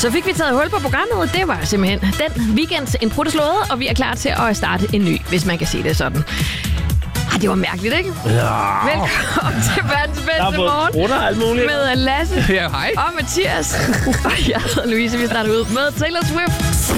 Så fik vi taget hul på programmet. Det var simpelthen den weekends en slået, og vi er klar til at starte en ny, hvis man kan sige det sådan. Det var mærkeligt, ikke? Ja. Velkommen til verdens bedste morgen. Der er alt muligt. Med Lasse Ja, hej. og Mathias. Og jeg hedder Louise, vi starter ud med Taylor Swift.